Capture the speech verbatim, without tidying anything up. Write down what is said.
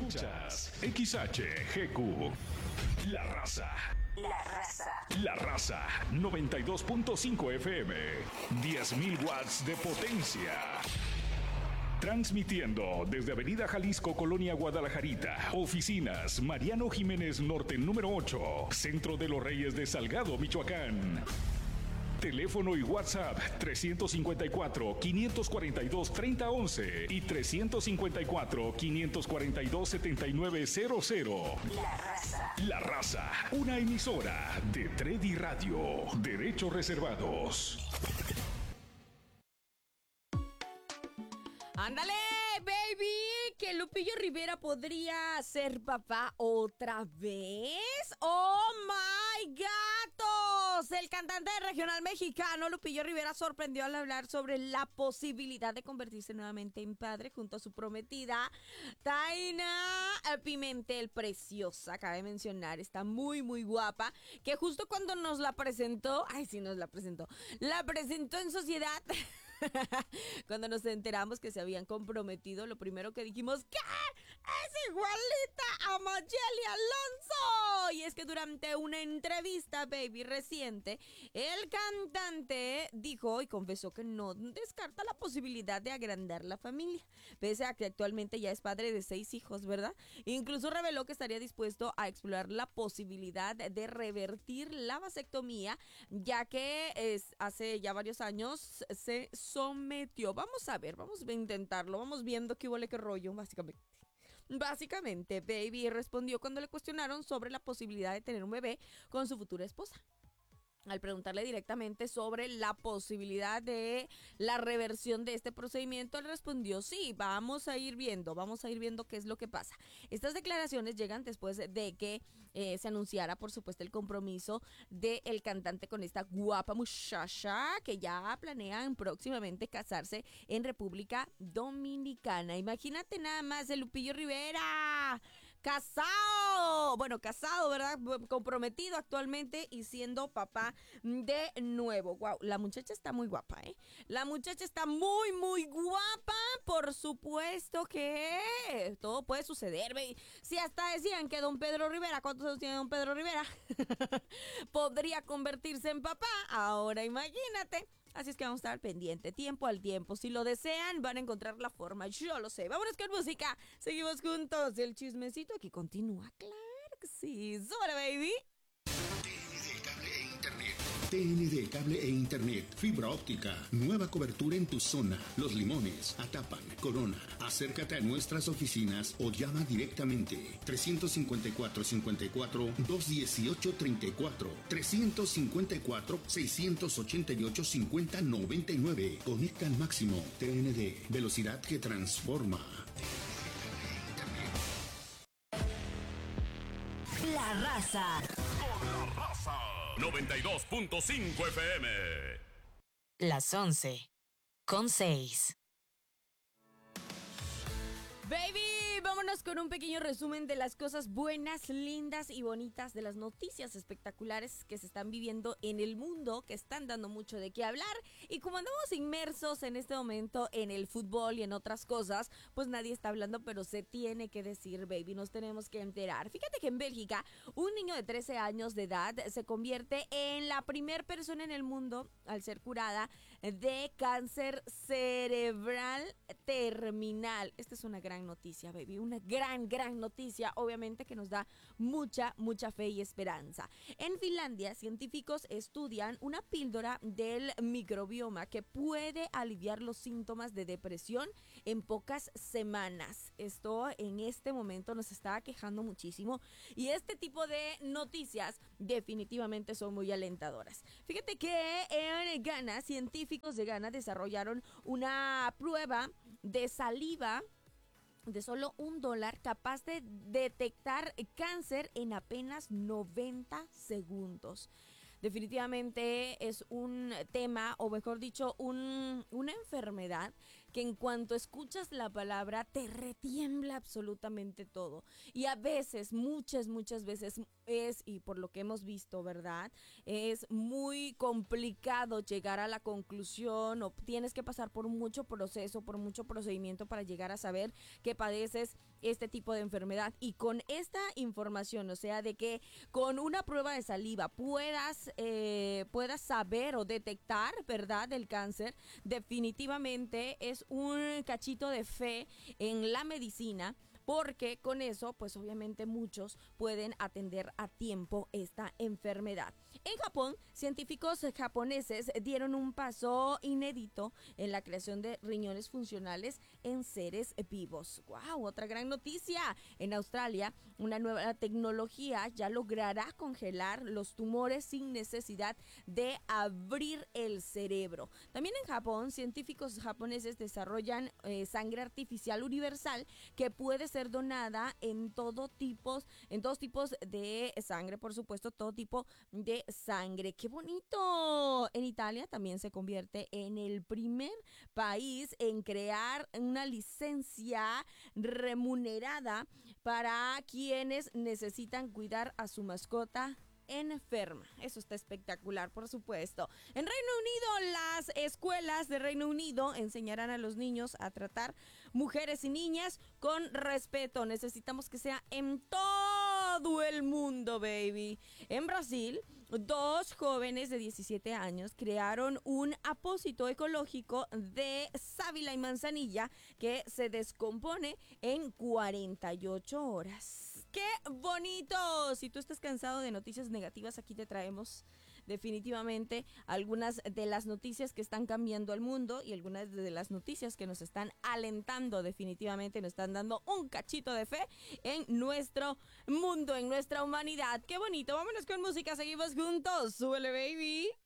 Escuchas X H G Q. La Raza. La Raza. La Raza. noventa y dos punto cinco F M. diez mil watts de potencia. Transmitiendo desde Avenida Jalisco, Colonia Guadalajarita. Oficinas Mariano Jiménez Norte número ocho. Centro de los Reyes de Salgado, Michoacán. Teléfono y WhatsApp trescientos cincuenta y cuatro, quinientos cuarenta y dos, treinta once y trescientos cincuenta y cuatro, quinientos cuarenta y dos, setenta y nueve cero cero. La Raza. La Raza, una emisora de Tredi Radio. Derechos reservados. ¡Ándale, baby! ¿Que Lupillo Rivera podría ser papá otra vez? ¡Oh, my gatos! El cantante regional mexicano Lupillo Rivera sorprendió al hablar sobre la posibilidad de convertirse nuevamente en padre junto a su prometida Taina Pimentel, preciosa, cabe mencionar, está muy, muy guapa, que justo cuando nos la presentó, ay, sí, nos la presentó, la presentó en sociedad... Cuando nos enteramos que se habían comprometido, lo primero que dijimos, ¿qué? ¡Es igualita a Mayeli Alonso! Y es que durante una entrevista, baby, reciente, el cantante dijo y confesó que no descarta la posibilidad de agrandar la familia, pese a que actualmente ya es padre de seis hijos, ¿verdad? Incluso reveló que estaría dispuesto a explorar la posibilidad de revertir la vasectomía, ya que es, hace ya varios años se sometió. Vamos a ver, vamos a intentarlo, vamos viendo qué huele, qué rollo, básicamente. Básicamente, baby respondió cuando le cuestionaron sobre la posibilidad de tener un bebé con su futura esposa. Al preguntarle directamente sobre la posibilidad de la reversión de este procedimiento, él respondió, sí, vamos a ir viendo, vamos a ir viendo qué es lo que pasa. Estas declaraciones llegan después de que eh, se anunciara, por supuesto, el compromiso del cantante con esta guapa muchacha que ya planean próximamente casarse en República Dominicana. Imagínate nada más, el Lupillo Rivera, casado, bueno, casado, ¿verdad? Comprometido actualmente y siendo papá de nuevo. Wow, la muchacha está muy guapa, ¿eh? La muchacha está muy, muy guapa. Por supuesto que todo puede suceder, baby. Si hasta decían que don Pedro Rivera, ¿cuántos años tiene don Pedro Rivera? Podría convertirse en papá. Ahora imagínate. Así es que vamos a estar pendiente, tiempo al tiempo. Si lo desean, van a encontrar la forma. Yo lo sé. Vámonos con música. Seguimos juntos. El chismecito aquí continúa. Claro que sí. ¡Súbele, baby! T N D Cable e Internet, fibra óptica, nueva cobertura en tu zona, Los Limones, Atapan, Corona. Acércate a nuestras oficinas o llama directamente trescientos cincuenta y cuatro, cincuenta y cuatro, doscientos dieciocho, treinta y cuatro, trescientos cincuenta y cuatro, seiscientos ochenta y ocho, cincuenta, noventa y nueve. Conecta al máximo. T N D, velocidad que transforma. La Raza. Con La Raza. noventa y dos punto cinco F M. Las once con seis. Baby, vámonos con un pequeño resumen de las cosas buenas, lindas y bonitas, de las noticias espectaculares que se están viviendo en el mundo, que están dando mucho de qué hablar. Y como andamos inmersos en este momento en el fútbol y en otras cosas, pues nadie está hablando, pero se tiene que decir, baby, nos tenemos que enterar. Fíjate que en Bélgica, un niño de trece años de edad se convierte en la primera persona en el mundo al ser curada de cáncer cerebral terminal. Esta es una gran noticia, baby, una gran, gran noticia, obviamente que nos da mucha, mucha fe y esperanza. En Finlandia, científicos estudian una píldora del microbioma que puede aliviar los síntomas de depresión en pocas semanas. Esto en este momento nos está quejando muchísimo y este tipo de noticias definitivamente son muy alentadoras. Fíjate que en Ghana, científicos de Ghana desarrollaron una prueba de saliva de solo un dólar capaz de detectar cáncer en apenas noventa segundos. Definitivamente es un tema, o mejor dicho, un, una enfermedad que en cuanto escuchas la palabra te retiembla absolutamente todo. Y a veces, muchas, muchas veces es, y por lo que hemos visto, ¿verdad? Es muy complicado llegar a la conclusión, o tienes que pasar por mucho proceso, por mucho procedimiento para llegar a saber que padeces este tipo de enfermedad. Y con esta información, o sea, de que con una prueba de saliva puedas, eh, puedas saber o detectar, ¿verdad?, el cáncer, definitivamente es un cachito de fe en la medicina, porque con eso, pues obviamente muchos pueden atender a tiempo esta enfermedad. En Japón, científicos japoneses dieron un paso inédito en la creación de riñones funcionales en seres vivos. ¡Wow! Otra gran noticia. En Australia, una nueva tecnología ya logrará congelar los tumores sin necesidad de abrir el cerebro. También en Japón, científicos japoneses desarrollan eh, sangre artificial universal que puede ser donada en todo tipos, en todos tipos de sangre, por supuesto, todo tipo de sangre. ¡Qué bonito! En Italia también se convierte en el primer país en crear una licencia remunerada para quienes necesitan cuidar a su mascota enferma. Eso está espectacular, por supuesto. En Reino Unido, las escuelas de Reino Unido enseñarán a los niños a tratar mujeres y niñas con respeto. Necesitamos que sea en todo el mundo, baby. En Brasil, dos jóvenes de diecisiete años crearon un apósito ecológico de sábila y manzanilla que se descompone en cuarenta y ocho horas. ¡Qué bonito! Si tú estás cansado de noticias negativas, aquí te traemos definitivamente algunas de las noticias que están cambiando el mundo y algunas de las noticias que nos están alentando, definitivamente nos están dando un cachito de fe en nuestro mundo, en nuestra humanidad. ¡Qué bonito! Vámonos con música, seguimos juntos. ¡Súbele, baby!